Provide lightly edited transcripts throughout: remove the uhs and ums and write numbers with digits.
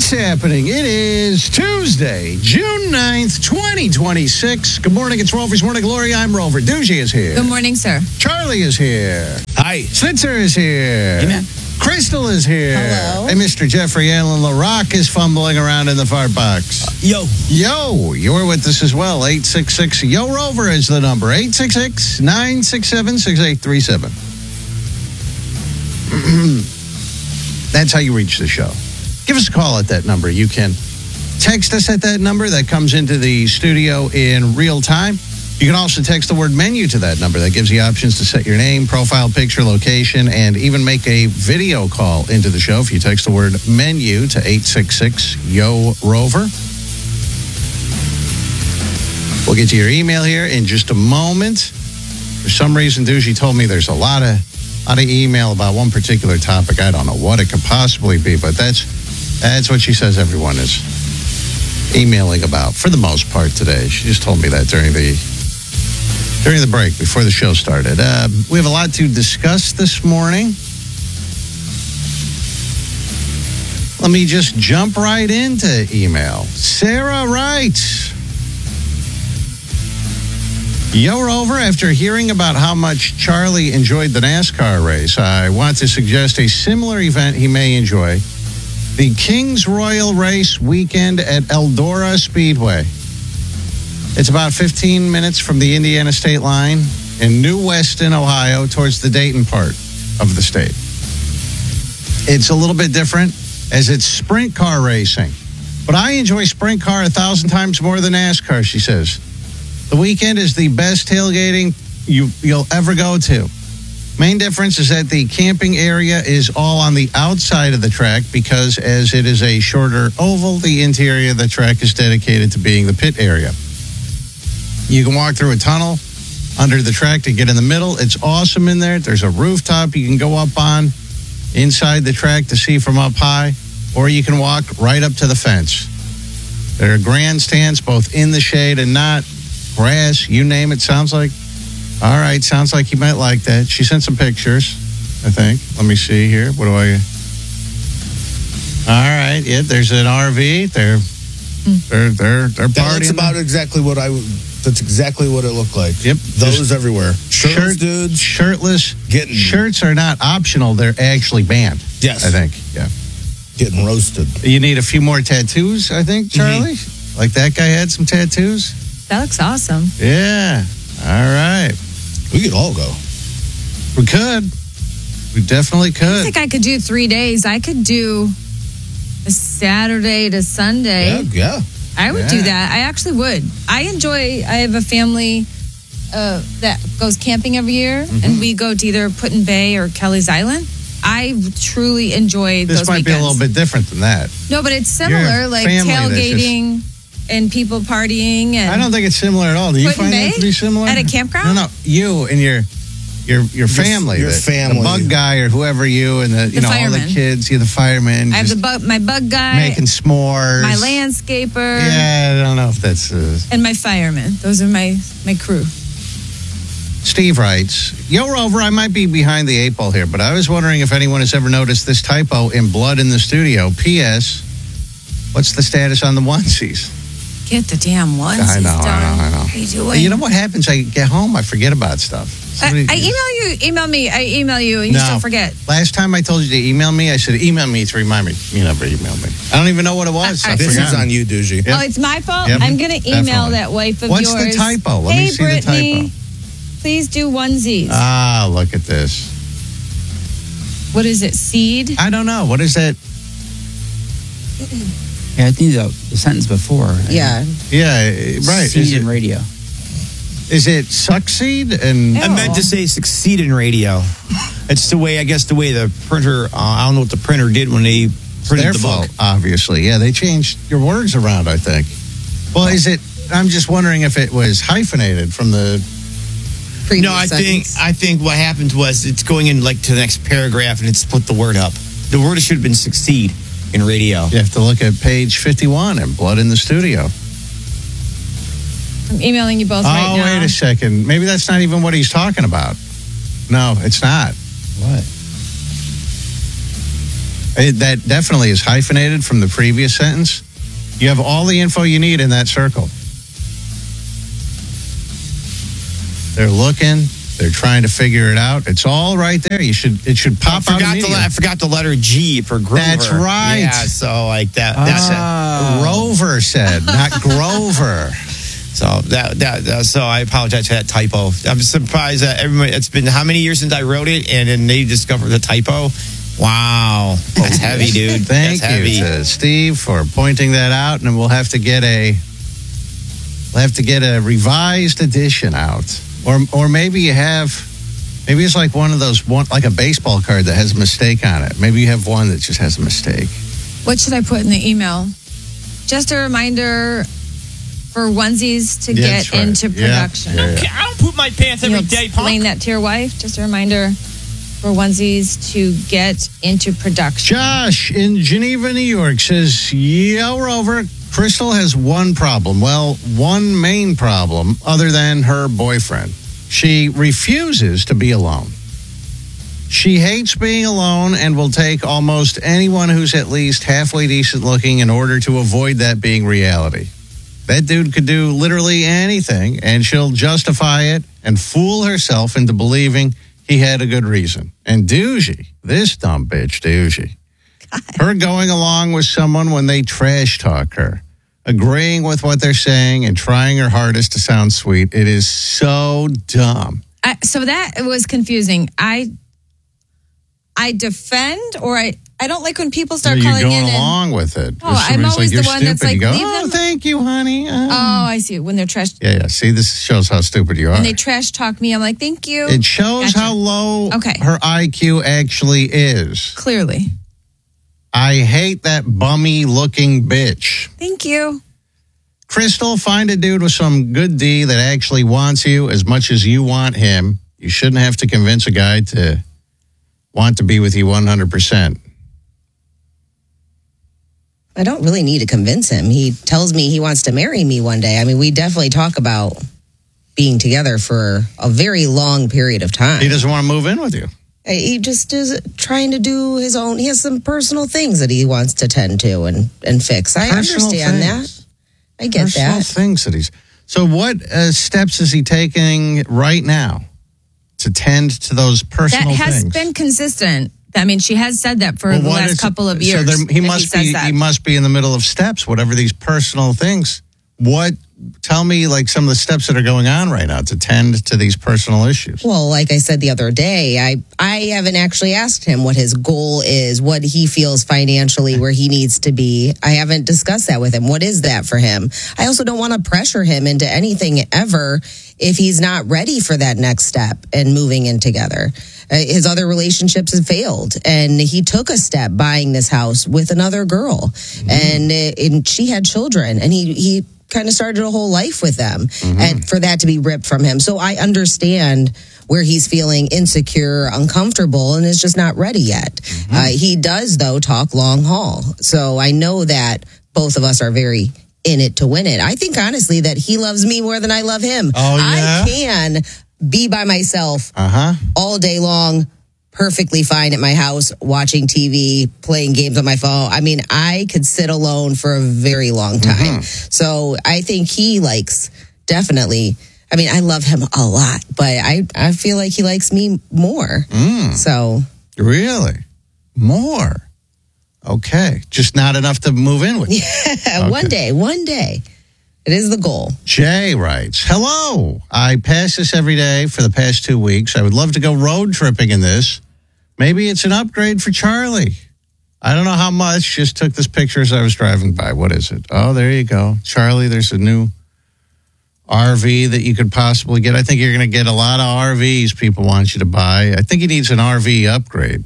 What's happening? It is Tuesday, June 9th, 2026. Good morning. It's Rover's Morning Glory. I'm Rover. Doogie is here. Good morning, sir. Charlie is here. Hi. Switzer is here. Hey, man. Crystal is here. Hello. And Mr. Jeffrey Allen LaRock is fumbling around in the fart box. Yo. You're with us as well. 866 Yo Rover is the number. 866-967-6837. That's how you reach the show. Give us a call at that number. You can text us at that number. That comes into the studio in real time. You can also text the word menu to that number. That gives you options to set your name, profile picture, location, and even make a video call into the show if you text the word menu to 866-YO-ROVER. We'll get to your email here in just a moment. For some reason, Doogie told me there's a lot of email about one particular topic. I don't know what it could possibly be, but that's what she says everyone is emailing about for the most part today. She just told me that during the break before the show started. We have a lot to discuss this morning. Let me just jump right into email. Sarah writes, Yo, Rover, after hearing about how much Charlie enjoyed the NASCAR race, I want to suggest a similar event he may enjoy. The Kings Royal Race weekend at Eldora Speedway. It's about 15 minutes from the Indiana state line in New Weston, Ohio, towards the Dayton part of the state. It's a little bit different as it's sprint car racing. But I enjoy sprint car 1,000 times more than NASCAR, she says. The weekend is the best tailgating you'll ever go to. Main difference is that the camping area is all on the outside of the track because as it is a shorter oval, the interior of the track is dedicated to being the pit area. You can walk through a tunnel under the track to get in the middle. It's awesome in there. There's a rooftop you can go up on inside the track to see from up high, or you can walk right up to the fence. There are grandstands both in the shade and not. Grass, you name it, sounds like. All right, sounds like you might like that. She sent some pictures, I think. Let me see here. What do I... All right, yeah, there's an RV. They're partying. That's about exactly what that's exactly what it looked like. Yep. Those everywhere. Shirtless dudes. Shirtless. Shirts are not optional. They're actually banned. Yes. I think, yeah. Getting roasted. You need a few more tattoos, I think, Charlie? Mm-hmm. Like that guy had some tattoos? That looks awesome. Yeah. All right. We could all go. We could. We definitely could. I think I could do 3 days. I could do a Saturday to Sunday. Yeah. I would do that. I actually would. I have a family that goes camping every year, and we go to either Put-in Bay or Kelly's Island. I truly enjoy those weekends. This might be a little bit different than that. No, but it's similar, like tailgating and people partying. And I don't think it's similar at all. Do you find it to be similar? At a campground? No, you and your family. Your family. The bug guy or whoever you and the all the kids. You're the fireman. I have my bug guy. Making s'mores. My landscaper. Yeah, I don't know if that's... and my fireman. Those are my crew. Steve writes, Yo, Rover, I might be behind the 8 ball here, but I was wondering if anyone has ever noticed this typo in blood in the studio. P.S. What's the status on the onesies? Get the damn onesies I know. What are you doing? You know what happens? I get home, I forget about stuff. I email me, I email you, and you still forget. Last time I told you to email me, I said, email me to remind me. You never emailed me. I don't even know what it was. This is on you, Doogie. Yep. Oh, it's my fault? Yep. I'm going to email that wife of yours. What's the typo? Let me see Brittany, the typo. Please do onesies. Ah, look at this. What is it, seed? I don't know. What is that? Yeah, I think the sentence before. Yeah. Yeah, right. Seed in radio. Is it succeed? And I meant to say succeed in radio. It's the way the printer, I don't know what the printer did when they printed the book. Obviously. Yeah, they changed your words around, I think. Well, I'm just wondering if it was hyphenated from the... No, I think what happened was it's going in like to the next paragraph and it split the word up. The word should have been succeed in radio. You have to look at page 51 in Blood in the Studio. I'm emailing you both right now. Oh, wait a second. Maybe that's not even what he's talking about. No, it's not. What? That definitely is hyphenated from the previous sentence. You have all the info you need in that circle. They're looking. They're trying to figure it out. It's all right there. It should pop out immediately. I forgot the letter G for Grover. That's right. Yeah, so like that. Rover said, not Grover. So I apologize for that typo. I'm surprised that everybody. It's been how many years since I wrote it, and then they discovered the typo. Wow, that's heavy, dude. Thank you to Steve for pointing that out, and we'll have to get a revised edition out, or maybe it's like one of those like a baseball card that has a mistake on it. Maybe you have one that just has a mistake. What should I put in the email? Just a reminder for onesies to get into production. Yeah. I don't poop my pants every day, Punk. Explain that to your wife. Just a reminder for onesies to get into production. Josh in Geneva, New York says, "Yo, Rover, Crystal has one problem. Well, one main problem other than her boyfriend. She refuses to be alone. She hates being alone and will take almost anyone who's at least halfway decent looking in order to avoid that being reality. That dude could do literally anything, and she'll justify it and fool herself into believing he had a good reason. And Doogie, this dumb bitch, Doogie, her going along with someone when they trash talk her, agreeing with what they're saying and trying her hardest to sound sweet. It is so dumb." So that was confusing. I defend, or I don't like when people start calling in. You're going along with it. I'm always the one that's like, you go, leave them. Thank you, honey. Oh, I see. When they're trash. Yeah. See, this shows how stupid you are. When they trash talk me, I'm like, thank you. It shows how low her IQ actually is. Clearly. I hate that bummy looking bitch. Thank you. Crystal, find a dude with some good D that actually wants you as much as you want him. You shouldn't have to convince a guy to want to be with you 100%. I don't really need to convince him. He tells me he wants to marry me one day. I mean, we definitely talk about being together for a very long period of time. He doesn't want to move in with you. He just is trying to do his own. He has some personal things that he wants to tend to and fix. I understand that. I get personal that. Things that he's. So what steps is he taking right now to tend to those personal things? That has been consistent. I mean, she has said that for the last couple of years. So he must be in the middle of steps, whatever these personal things. Tell me like some of the steps that are going on right now to tend to these personal issues. Well, like I said the other day, I haven't actually asked him what his goal is, what he feels financially where he needs to be. I haven't discussed that with him. What is that for him? I also don't want to pressure him into anything ever if he's not ready for that next step and moving in together. His other relationships have failed, and he took a step buying this house with another girl, and she had children, and he kind of started a whole life with them, and for that to be ripped from him. So I understand where he's feeling insecure, uncomfortable, and is just not ready yet. He does, though, talk long haul. So I know that both of us are very in it to win it. I think, honestly, that he loves me more than I love him. Oh, yeah? I can be by myself all day long, perfectly fine at my house, watching TV, playing games on my phone. I mean, I could sit alone for a very long time. So I think he likes, definitely, I mean, I love him a lot, but I feel like he likes me more. So. Really? More? Okay. Just not enough to move in with you. Yeah, okay. One day. It is the goal. Jay writes, "Hello. I pass this every day for the past 2 weeks. I would love to go road tripping in this. Maybe it's an upgrade for Charlie. I don't know how much. Just took this picture as I was driving by. What is it? Oh, there you go. Charlie, there's a new RV that you could possibly get. I think you're going to get a lot of RVs people want you to buy. I think he needs an RV upgrade."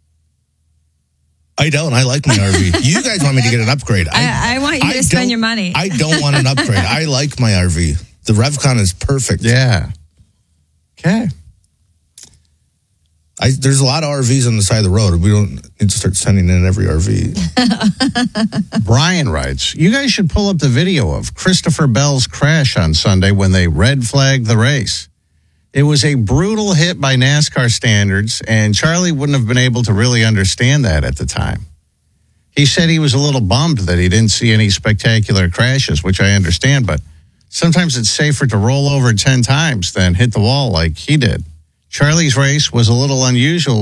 I don't. I like my RV. You guys want me to get an upgrade. I want you to spend your money. I don't want an upgrade. I like my RV. The RevCon is perfect. Yeah. Okay. There's a lot of RVs on the side of the road. We don't need to start sending in every RV. Brian writes, "You guys should pull up the video of Christopher Bell's crash on Sunday when they red flagged the race. It was a brutal hit by NASCAR standards, and Charlie wouldn't have been able to really understand that at the time. He said he was a little bummed that he didn't see any spectacular crashes, which I understand, but sometimes it's safer to roll over 10 times than hit the wall like he did. Charlie's race was a little unusual.